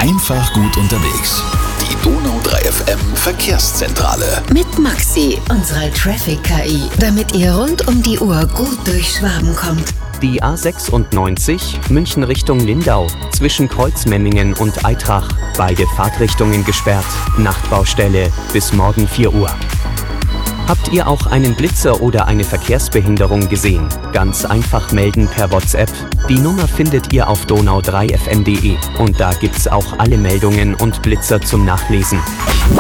Einfach gut unterwegs. Die Donau 3 FM Verkehrszentrale. Mit Maxi, unserer Traffic-KI, damit ihr rund um die Uhr gut durch Schwaben kommt. Die A96 München Richtung Lindau zwischen Kreuzmemmingen und Aitrach. Beide Fahrtrichtungen gesperrt. Nachtbaustelle bis morgen 4 Uhr. Habt ihr auch einen Blitzer oder eine Verkehrsbehinderung gesehen? Ganz einfach melden per WhatsApp. Die Nummer findet ihr auf donau3fm.de und da gibt's auch alle Meldungen und Blitzer zum Nachlesen.